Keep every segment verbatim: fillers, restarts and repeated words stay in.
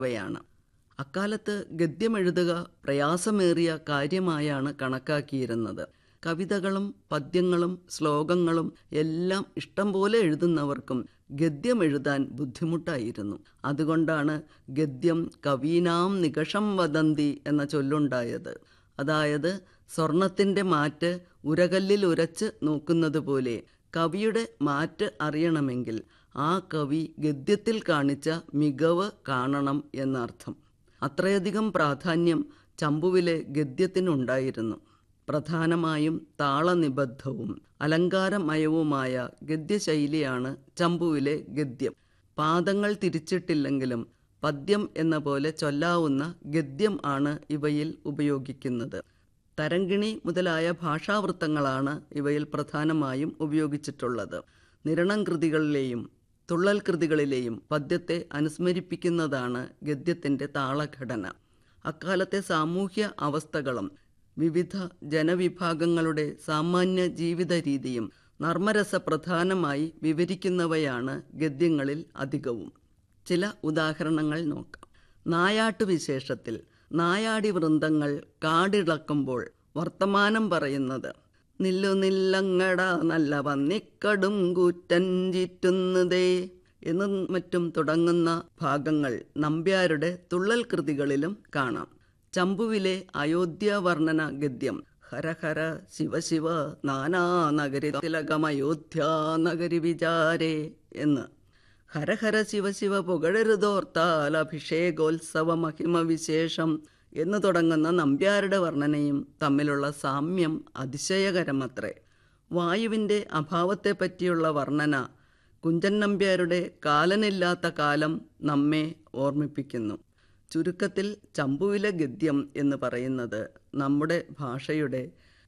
വയാണ്. അക്കാലത്ത് ഗദ്യമെഴുതുക പ്രയാസമേറിയ കാര്യമായാണ് കണക്കാക്കിയിരുന്നത്. കവിതകളും പദ്യങ്ങളും ശ്ലോകങ്ങളും എല്ലാം ഇഷ്ടം പോലെ എഴുതുന്നവർക്കും ഗദ്യം എഴുതാൻ ബുദ്ധിമുട്ടായിരുന്നു. അതുകൊണ്ടാണ് ഗദ്യം കവീനാം നികഷം വദന്തി എന്ന ചൊല്ലുണ്ടായത്. അതായത് സ്വർണത്തിൻ്റെ മാറ്റ് ഉരകല്ലിൽ ഉരച്ച് നോക്കുന്നത് പോലെ കവിയുടെ മാറ്റ് അറിയണമെങ്കിൽ ആ കവി ഗദ്യത്തിൽ കാണിച്ച മികവ് കാണണം എന്നർത്ഥം. അത്രയധികം പ്രാധാന്യം ചമ്പുവിലെ ഗദ്യത്തിനുണ്ടായിരുന്നു. പ്രധാനമായും താളനിബദ്ധവും അലങ്കാരമയവുമായ ഗദ്യശൈലിയാണ് ചമ്പുവിലെ ഗദ്യം. പാദങ്ങൾ തിരിച്ചിട്ടില്ലെങ്കിലും പദ്യം എന്ന പോലെ ചൊല്ലാവുന്ന ഗദ്യം ആണ് ഇവയിൽ ഉപയോഗിക്കുന്നത്. തരങ്കിണി മുതലായ ഭാഷാവൃത്തങ്ങളാണ് ഇവയിൽ പ്രധാനമായും ഉപയോഗിച്ചിട്ടുള്ളത്. നിരണം കൃതികളിലെയും തുള്ളൽ കൃതികളിലെയും പദ്യത്തെ അനുസ്മരിപ്പിക്കുന്നതാണ് ഗദ്യത്തിൻ്റെ താളഘടന. അക്കാലത്തെ സാമൂഹ്യ അവസ്ഥകളും വിവിധ ജനവിഭാഗങ്ങളുടെ സാമാന്യ ജീവിത രീതിയും നർമ്മരസപ്രധാനമായി വിവരിക്കുന്നവയാണ് ഗദ്യങ്ങളിൽ അധികവും. ചില ഉദാഹരണങ്ങൾ നോക്കാം. നായാട്ടു വിശേഷത്തിൽ നായാടി വൃന്ദങ്ങൾ കാടിളക്കുമ്പോൾ വർത്തമാനം പറയുന്നത് നില്ലു നില്ലങ്ങട നല്ല വന്നിക്കടും കൂറ്റൻ ചീറ്റുന്നതേ എന്നും മറ്റും തുടങ്ങുന്ന ഭാഗങ്ങൾ നമ്പ്യാരുടെ തുള്ളൽ കൃതികളിലും കാണാം. ചമ്പുവിലെ അയോധ്യാവർണ്ണന ഗദ്യം ഹരഹര ശിവശിവ നാനാ നഗരി തിലകമയോധ്യാ നഗരി വിചാരേ എന്ന്. ഹരഹര ശിവശിവ പുകഴരുതോർത്താൽ അഭിഷേകോത്സവ മഹിമ വിശേഷം എന്ന് തുടങ്ങുന്ന നമ്പ്യാരുടെ വർണ്ണനയും തമ്മിലുള്ള സാമ്യം അതിശയകരമത്രേ. വായുവിൻ്റെ അഭാവത്തെപ്പറ്റിയുള്ള വർണ്ണന കുഞ്ചൻ നമ്പ്യാരുടെ കാലനില്ലാത്ത കാലം നമ്മെ ഓർമ്മിപ്പിക്കുന്നു. ചുരുക്കത്തിൽ ചമ്പുവിലെ ഗദ്യം എന്ന് പറയുന്നത് നമ്മുടെ ഭാഷയുടെ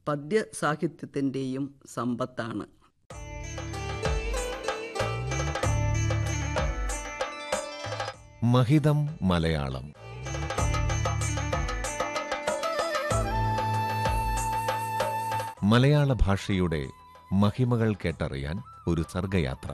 പദ്യസാഹിത്യത്തിൻ്റെയും സമ്പത്താണ്. മഹിതം മലയാളം. മലയാള ഭാഷയുടെ മഹിമകൾ കേട്ടറിയാൻ ഒരു സർഗയാത്ര.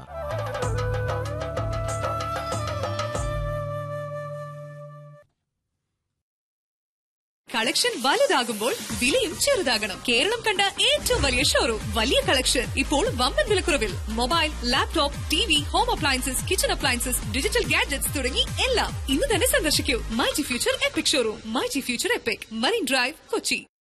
കളക്ഷൻ വലുതാകുമ്പോൾ വിലയും ചെറുതാകണം. കേരളം കണ്ട ഏറ്റവും വലിയ ഷോറൂം, വലിയ കളക്ഷൻ, ഇപ്പോൾ വമ്പൻ വിലക്കുറവിൽ. Mobile, laptop, T V, home appliances, kitchen appliances, digital gadgets തുടങ്ങി എല്ലാം ഇന്ന് തന്നെ സന്ദർശിക്കൂ. My G future EPIC showroom. My G future EPIC, marine drive, Kochi.